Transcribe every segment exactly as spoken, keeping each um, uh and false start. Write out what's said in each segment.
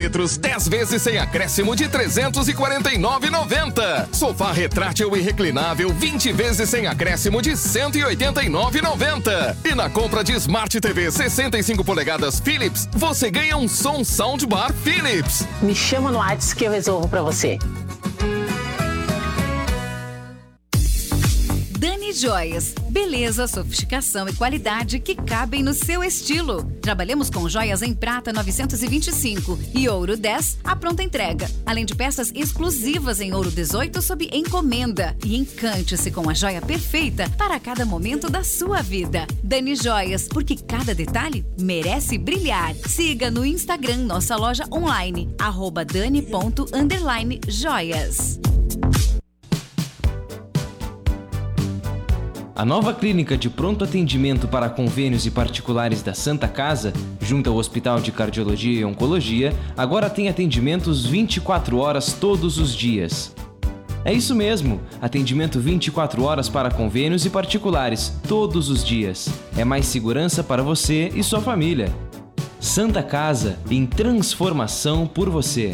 litros, dez vezes sem acréscimo de trezentos e quarenta e nove reais e noventa centavos. Sofá retrátil e reclinável, vinte vezes sem acréscimo de cento e oitenta e nove reais e noventa centavos. E na compra de Smart T V sessenta e cinco polegadas Philips, você ganha um som soundbar Philips. Me chama no WhatsApp que eu resolvo pra você. Dani Joias. Beleza, sofisticação e qualidade que cabem no seu estilo. Trabalhamos com joias em prata novecentos e vinte e cinco e ouro dez à pronta entrega. Além de peças exclusivas em ouro dezoito sob encomenda. E encante-se com a joia perfeita para cada momento da sua vida. Dani Joias, porque cada detalhe merece brilhar. Siga no Instagram nossa loja online, arroba dani ponto underline joias. A nova clínica de pronto atendimento para convênios e particulares da Santa Casa, junto ao Hospital de Cardiologia e Oncologia, agora tem atendimentos vinte e quatro horas todos os dias. É isso mesmo, atendimento vinte e quatro horas para convênios e particulares, todos os dias. É mais segurança para você e sua família. Santa Casa, em transformação por você.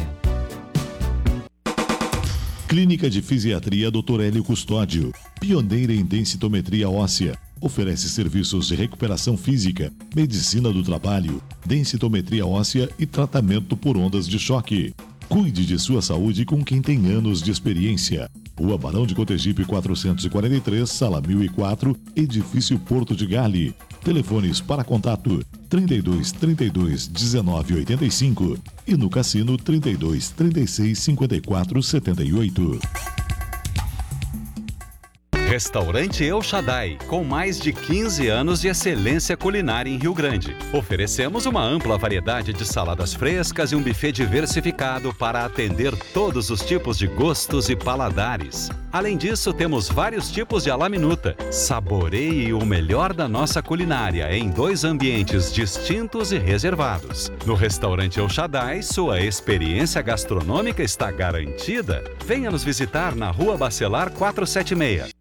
Clínica de Fisiatria doutor Hélio Custódio, pioneira em densitometria óssea. Oferece serviços de recuperação física, medicina do trabalho, densitometria óssea e tratamento por ondas de choque. Cuide de sua saúde com quem tem anos de experiência. Rua Barão de Cotegipe quatrocentos e quarenta e três, sala mil e quatro, edifício Porto de Gale. Telefones para contato trinta e dois, trinta e dois, dezenove, oitenta e cinco e no Cassino trinta e dois, trinta e seis, cinquenta e quatro, setenta e oito. Restaurante El Shaddai, com mais de quinze anos de excelência culinária em Rio Grande. Oferecemos uma ampla variedade de saladas frescas e um buffet diversificado para atender todos os tipos de gostos e paladares. Além disso, temos vários tipos de alaminuta. Saboreie o melhor da nossa culinária em dois ambientes distintos e reservados. No Restaurante El Shaddai, sua experiência gastronômica está garantida. Venha nos visitar na Rua Bacelar quatrocentos e setenta e seis.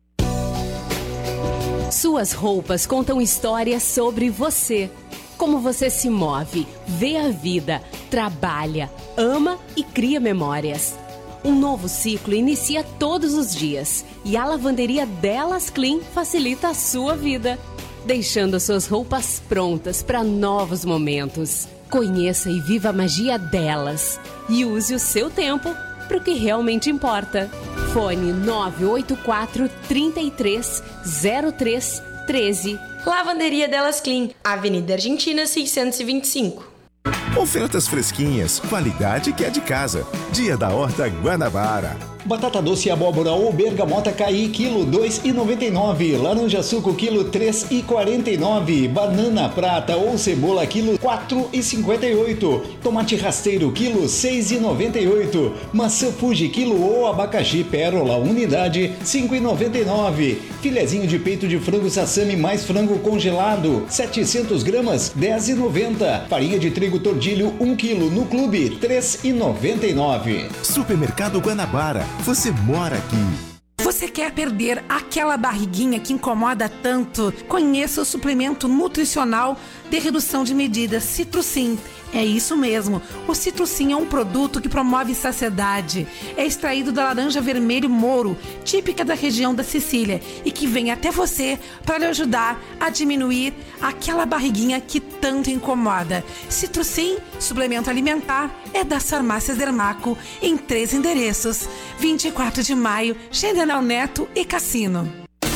Suas roupas contam histórias sobre você. Como você se move, vê a vida, trabalha, ama e cria memórias. Um novo ciclo inicia todos os dias e a lavanderia Delas Clean facilita a sua vida, deixando suas roupas prontas para novos momentos. Conheça e viva a magia delas e use o seu tempo para o que realmente importa. Fone nove oito quatro, três três, zero três um três. Lavanderia Delas Clean, Avenida Argentina seiscentos e vinte e cinco. Ofertas fresquinhas, qualidade que é de casa. Dia da Horta Guanabara. Batata doce abóbora ou bergamota caí, quilo dois reais e noventa e nove centavos. Laranja suco, quilo três reais e quarenta e nove centavos. Banana prata ou cebola, quilo quatro reais e cinquenta e oito centavos. Tomate rasteiro, quilo seis reais e noventa e oito centavos. Maçã Fuji, quilo ou abacaxi pérola, unidade, cinco reais e noventa e nove centavos. Filezinho de peito de frango sassami mais frango congelado, setecentas gramas, dez reais e noventa centavos. Farinha de trigo tordilho, um quilo, no clube, três reais e noventa e nove centavos. Supermercado Guanabara. Você mora aqui. Você quer perder aquela barriguinha que incomoda tanto? Conheça o suplemento nutricional de redução de medidas Citrucin. É isso mesmo, o Citrucin é um produto que promove saciedade. É extraído da laranja vermelho Moro, típica da região da Sicília, e que vem até você para lhe ajudar a diminuir aquela barriguinha que tanto incomoda. Citrucin, suplemento alimentar, é das farmácias Dermaco, em três endereços: vinte e quatro de maio, General Neto e Cassino.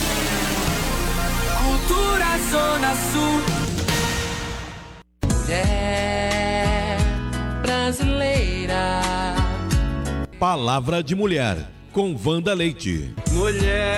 Cultura Zona Sul. Mulher brasileira. Palavra de Mulher, com Wanda Leite. Mulher